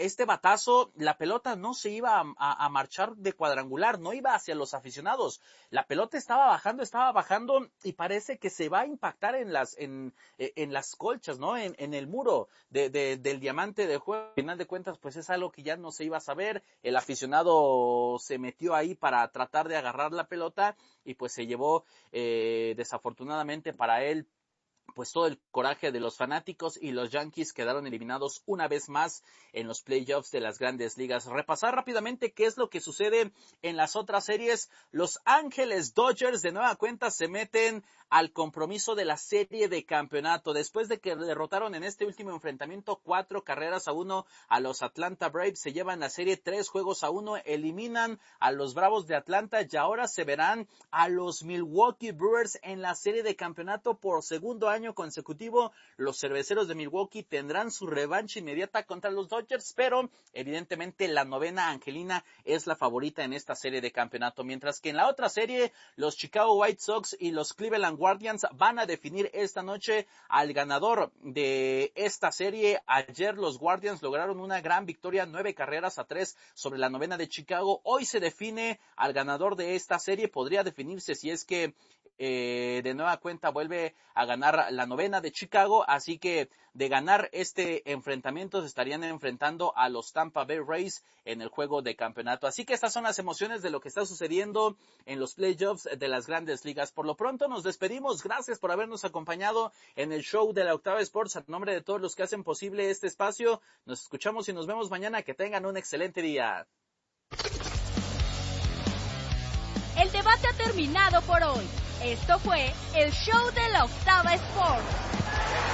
este batazo, la pelota no se iba a marchar de cuadrangular, no iba hacia los aficionados. La pelota estaba bajando y parece que se va a impactar en las colchas, ¿no? En el muro del diamante de juego. Al final de cuentas, pues es algo que ya no se iba a saber. El aficionado se metió ahí para tratar de agarrar la pelota y pues se llevó, desafortunadamente para él, pues todo el coraje de los fanáticos, y los Yankees quedaron eliminados una vez más en los playoffs de las Grandes Ligas. Repasar rápidamente qué es lo que sucede en las otras series. Los Ángeles Dodgers de nueva cuenta se meten al compromiso de la serie de campeonato después de que derrotaron en este último enfrentamiento 4-1 a los Atlanta Braves. Se llevan la serie 3-1, eliminan a los Bravos de Atlanta y ahora se verán a los Milwaukee Brewers en la serie de campeonato por segundo año consecutivo. Los cerveceros de Milwaukee tendrán su revancha inmediata contra los Dodgers, pero evidentemente la novena angelina es la favorita en esta serie de campeonato, mientras que en la otra serie los Chicago White Sox y los Cleveland Guardians van a definir esta noche al ganador de esta serie. Ayer los Guardians lograron una gran victoria, 9-3 sobre la novena de Chicago. Hoy se define al ganador de esta serie. Podría definirse si es que de nueva cuenta vuelve a ganar la novena de Chicago, así que de ganar este enfrentamiento se estarían enfrentando a los Tampa Bay Rays en el juego de campeonato. Así que estas son las emociones de lo que está sucediendo en los playoffs de las Grandes Ligas. Por lo pronto nos despedimos. Gracias por habernos acompañado en el show de la Octava Sports. A nombre de todos los que hacen posible este espacio, nos escuchamos y nos vemos mañana. Que tengan un excelente día. El debate ha terminado por hoy. Esto fue el show de la Octava Sports.